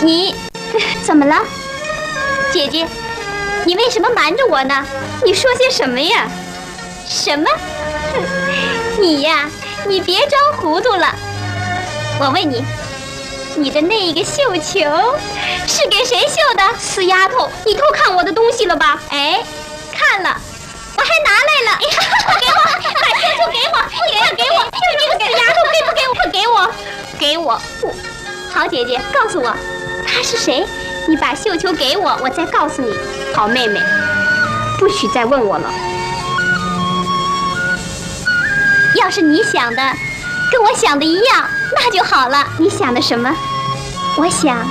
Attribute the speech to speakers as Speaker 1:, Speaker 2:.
Speaker 1: 你怎么了，姐姐？你为什么瞒着我呢？你说些什么呀？什么？你呀，你别装糊涂了。我问你，你的那一个绣球是给谁绣的？死丫头，你偷看我的东西了吧？哎，看了，我还拿来了。给我，把绣球给我，给我，就你个死丫头，给不给我？快给我，给我。好姐姐，告诉我，他是谁？你把绣球给我，我再告诉你。好妹妹，不许再问我了。要是你想的跟我想的一样，那就好了。你想的什么？我想